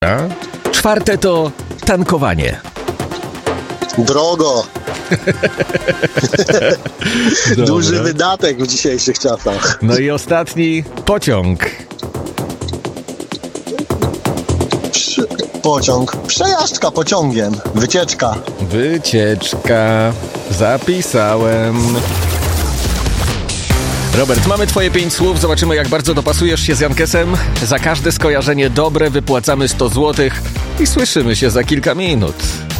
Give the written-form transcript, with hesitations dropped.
A? Czwarte to tankowanie. Drogo. Duży wydatek w dzisiejszych czasach. No i ostatni, pociąg. Pociąg. Przejażdżka pociągiem. Wycieczka. Wycieczka. Zapisałem. Robert, mamy twoje 5 słów. Zobaczymy, jak bardzo dopasujesz się z Jankesem. Za każde skojarzenie dobre wypłacamy 100 zł i słyszymy się za kilka minut.